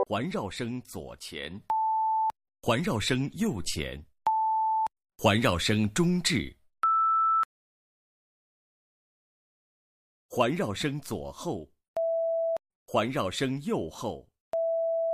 环绕声左前，环绕声右前，环绕声中置，环绕声左后，环绕声右后。